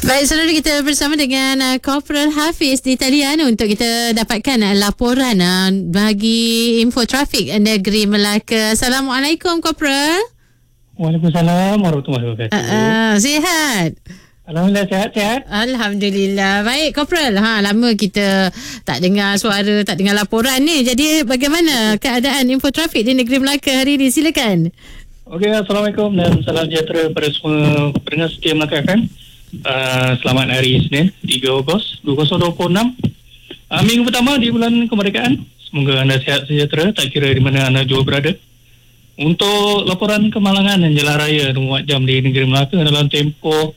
Baik, saudara, kita bersama dengan Corporal Hafiz di talian untuk kita dapatkan laporan bagi info trafik negeri Melaka. Assalamualaikum, Corporal. Waalaikumsalam warahmatullahi wabarakatuh. Sihat? Alhamdulillah, sihat. Alhamdulillah. Baik, Corporal. Lama kita tak dengar suara, tak dengar laporan ni. Jadi bagaimana keadaan info trafik di negeri Melaka hari ini? Silakan. Okey, Assalamualaikum dan salam sejahtera pada semua pendengar setia Melaka FM. Selamat hari Isnin 3 Ogos 2026, minggu pertama di bulan kemerdekaan. Semoga anda sihat sejahtera tak kira di mana anda jua berada. Untuk laporan kemalangan dan jalan raya 24 jam di negeri Melaka dalam tempoh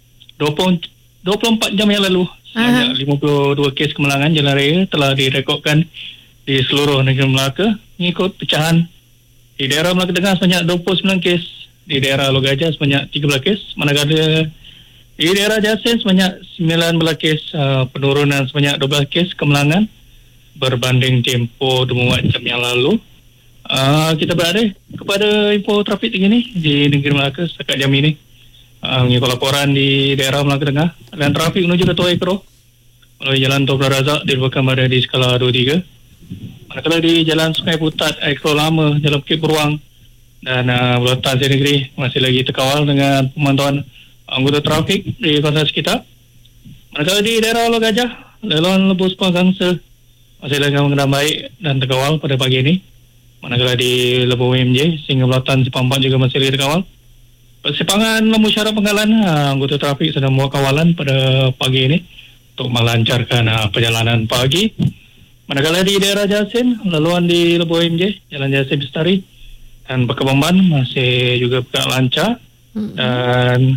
24 jam yang lalu, sebanyak 52 kes kemalangan jalan raya telah direkodkan di seluruh negeri Melaka mengikut pecahan. Di daerah Melaka Tengah sebanyak 29 kes, di daerah Lor Gajah sebanyak 13 kes, manakala di daerah Jasin sebanyak 19 kes, penurunan sebanyak 12 kes kemalangan berbanding tempoh 24 jam yang lalu. Kita berada kepada info trafik terkini di negeri Melaka setakat jam ini. Mengikut laporan di daerah Melaka Tengah, dan trafik menuju ke Tua Ekro melalui Jalan Tun Razak dilakukan berada di skala 23. Manakala di Jalan Sungai Putat, Ekro Lama, Jalan Bukit Beruang dan Bulatan Seri Negeri masih lagi terkawal dengan pemantauan anggota trafik di kawasan sekitar. Manakala di daerah Lor Gajah, laluan Lebuh Sepang Gangsa masih dengan mengenang baik dan terkawal pada pagi ini. Manakala di Lebuh MJ sehingga Bulatan Sepang juga masih lagi terkawal. Persimpangan Lembu Syarat Penggalan, anggota trafik sedang membuat kawalan pada pagi ini untuk melancarkan perjalanan pagi. Manakala di daerah Jasin, laluan di Lebuh MJ, Jalan Jasin Bestari dan Bekabamban masih juga bergerak lancar. Dan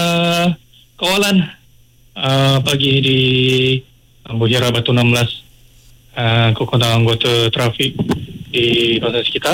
kawalan pagi di Bujara Batu 16, kekuatan anggota trafik di kawasan sekitar.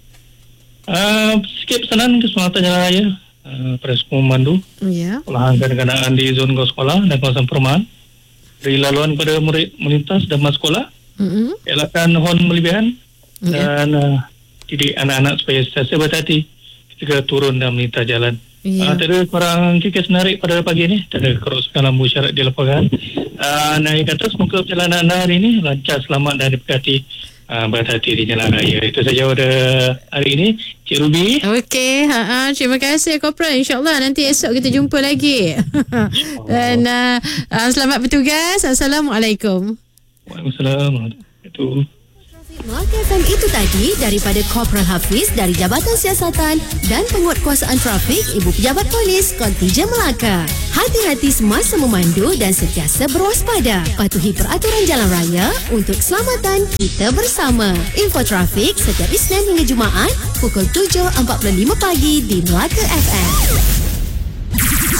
Sikit pesanan keselamatan jalan raya pada semua memandu, pelahan kenderaan di zon sekolah dan kawasan perumahan, dari laluan kepada murid melintas dan masuk sekolah, elakkan horn berlebihan dan didik anak-anak supaya sentiasa berhati-hati ketika turun dan melintas jalan. Tak ada korang kikis menarik pada pagi ini, tak ada kerosakan lampu syarat dilaporkan. Naik atas, semoga perjalanan anda hari ini lancar, selamat dan diberkati. Berhati-hati di jalan raya. Itu saja pada hari ini, Cik Ruby. Okey, terima kasih, Corporal. InsyaAllah nanti esok kita jumpa lagi. Dan selamat bertugas. Assalamualaikum. Waalaikumsalam. Itu Melaka FM itu tadi daripada Corporal Hafiz dari Jabatan Siasatan dan Penguatkuasaan Trafik Ibu Pejabat Polis Kontijen Melaka. Hati-hati semasa memandu dan sentiasa berwaspada. Patuhi peraturan jalan raya untuk keselamatan kita bersama. Info trafik setiap Isnin hingga Jumaat pukul 7.45 pagi di Melaka FM.